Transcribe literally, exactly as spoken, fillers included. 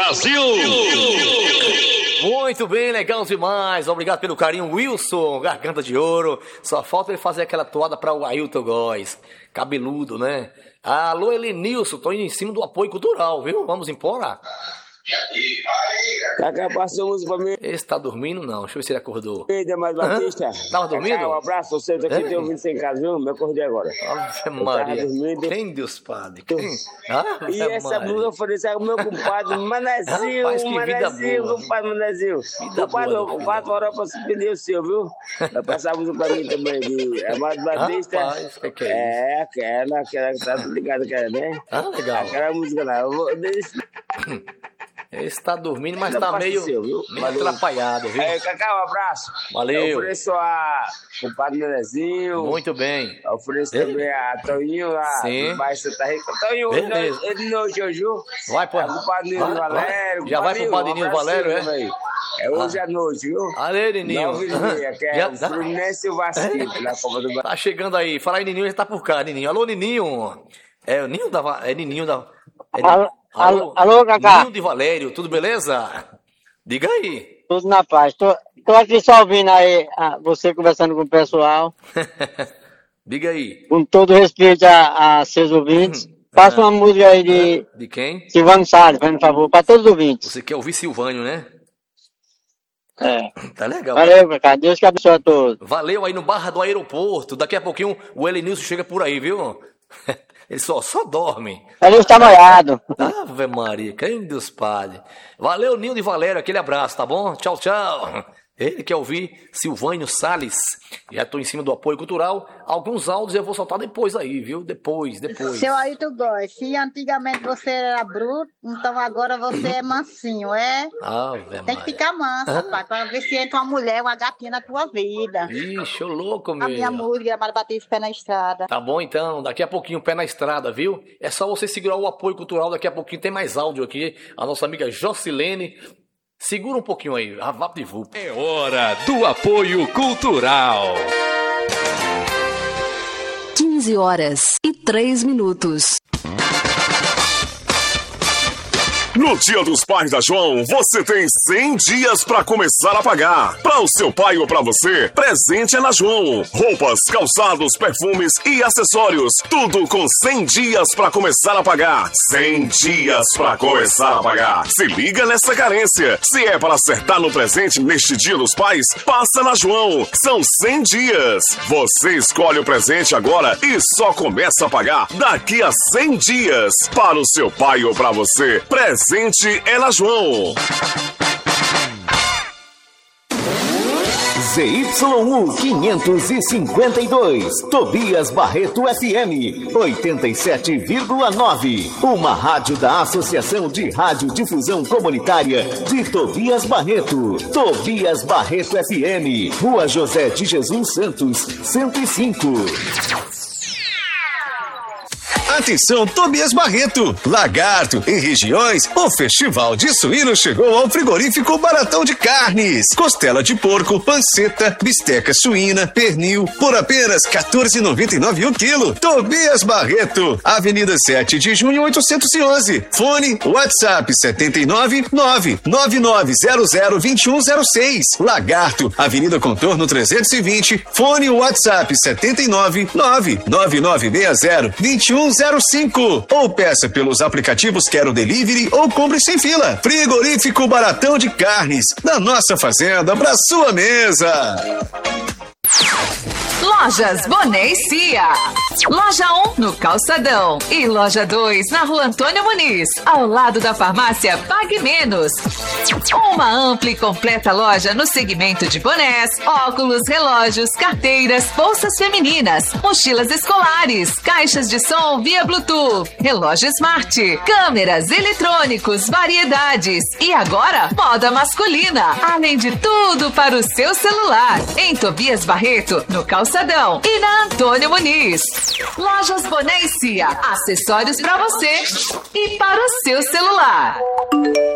Brasil! Muito bem, legal demais. Obrigado pelo carinho, Wilson, Garganta de Ouro. Só falta ele fazer aquela toada para o Ailton Góes. Cabeludo, né? Alô, Elenilson, tô indo em cima do apoio cultural, viu? Vamos embora. Cacá, passou música pra mim. Esse tá dormindo, não. Deixa eu ver se ele acordou. Eita, mais Batista. Tava dormindo? Cacá, um abraço, você tá aqui, tem ouvido sem casa, viu? Me acordei agora. Ave Maria. Quem, Deus Padre? Quem? Ah, e essa blusa eu falei, sabe, o meu compadre, Manezinho, Rapaz, que vida Manezinho, boa. compadre Manezinho. Compadre, o compadre orou pra se pedir o seu, viu? Vai passar a música pra mim também, de Amado Batista. Rapaz, que que é isso? É, aquela, aquela que tá ligado, aquela, né? Ah, legal. Aquela música lá, eu vou... Esse tá dormindo, mas Não tá passa meio, seu, viu? meio atrapalhado, viu? É, Cacá, um abraço. Valeu. Eu ofereço a compadre Manezinho. Muito bem. Eu ofereço Ele? também a Toninho lá, Sim. do bairro Santa Rita. Toninho, Beleza. ele de noite hoje, viu? Vai, pô. É o compadre Nino Vai, Valério. vai. Já vai pro compadre um Nino abraço Valério, é? também. É hoje Ah. à noite, viu? Valeu, Nininho. Nove e meia, que é Já- o Fluminense e o Vasco na Copa do Brasil. Tá chegando aí. Fala aí, Nininho, já tá por cá, Nininho. Alô, Nininho. É o Ninho da... Va- É Nininho da... É... Alô, alô, alô, Cacá. Ninho de Valério, tudo beleza? Diga aí. Tudo na paz. Tô, tô aqui só ouvindo aí ah, você conversando com o pessoal, Diga aí. com todo respeito a, a seus ouvintes. Faça uma música aí de De quem? Silvano Salles, por favor, para todos os ouvintes. Você quer ouvir Silvânio, né? É. Tá legal. Valeu, Cacá. Deus que abençoe a todos. Valeu aí no Barra do Aeroporto. Daqui a pouquinho o Elenilson chega por aí, viu? Ele só, só dorme. Valeu, está molhado. Ave Maria, quem Deus Padre. Valeu, Ninho de Valério, aquele abraço, tá bom? Tchau, tchau. Ele quer ouvir Silvânio Salles. Já tô em cima do apoio cultural. Alguns áudios eu vou soltar depois aí, viu? Depois, depois. Seu Ailton Góes, se antigamente você era bruto, então agora você é mansinho, é? Ave Tem que Maria. ficar manso, rapaz, pra ver se entra uma mulher, uma gatinha na tua vida. Ixi, ô louco, A minha meu. música, Amado Batista, Pé na Estrada. Tá bom então, daqui a pouquinho, pé na estrada, viu? É só você segurar o apoio cultural, daqui a pouquinho tem mais áudio aqui. A nossa amiga Jocilene. Segura um pouquinho aí, a vapo de vulpo. É hora do apoio cultural. quinze horas e três minutos. No Dia dos Pais da João, você tem cem dias para começar a pagar. Para o seu pai ou para você, presente é na João. Roupas, calçados, perfumes e acessórios. Tudo com cem dias para começar a pagar. cem dias para começar a pagar. Se liga nessa carência. Se é para acertar no presente neste Dia dos Pais, passa na João. São cem dias. Você escolhe o presente agora e só começa a pagar daqui a cem dias. Para o seu pai ou para você, presente é na João. Z Y U quinhentos e cinquenta e dois, Tobias Barreto F M, oitenta e sete vírgula nove. Uma rádio da Associação de Radiodifusão Comunitária de Tobias Barreto. Tobias Barreto F M, Rua José de Jesus Santos, cento e cinco. Atenção, Tobias Barreto, Lagarto e regiões, o Festival de Suíno chegou ao frigorífico Baratão de Carnes. Costela de porco, panceta, bisteca suína, pernil, por apenas quatorze reais e noventa e nove centavos o quilo. Tobias Barreto, Avenida sete de junho, oitocentos e onze. Fone, WhatsApp sete nove nove nove nove zero zero dois um zero seis. Lagarto, Avenida Contorno trezentos e vinte. Fone, WhatsApp sete nove nove nove nove seis zero dois um zero cinco, ou peça pelos aplicativos Quero Delivery ou compre sem fila. Frigorífico Baratão de Carnes, da nossa fazenda pra sua mesa. Lojas Boné e Cia. Loja um no Calçadão e Loja dois na Rua Antônio Muniz, ao lado da farmácia Pague Menos. Uma ampla e completa loja no segmento de bonés, óculos, relógios, carteiras, bolsas femininas, mochilas escolares, caixas de som via Bluetooth, relógio smart, câmeras, eletrônicos, variedades e agora moda masculina, além de tudo para o seu celular. Em Tobias Barreto, no Calçadão e na Antônio Muniz. Lojas Boné e Cia, acessórios para você e para o seu celular.